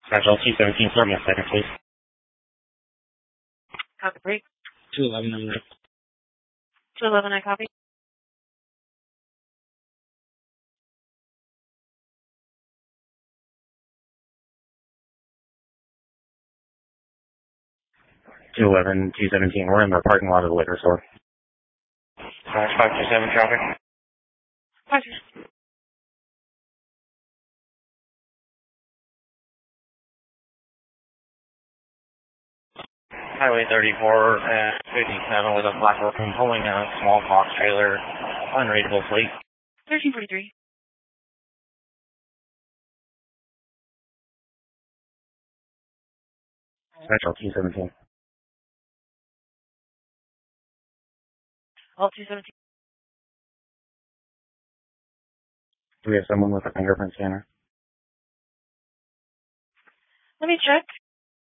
Special 217, start me a second, please. Copy break. 211, I'm ready. 211, I copy. We're in the parking lot of the liquor store. 527 traffic. Roger. Highway 34 at 57 with a black workman pulling a small box trailer, unreadable plate. 1343. Special 217. All 217. Do we have someone with a fingerprint scanner? Let me check.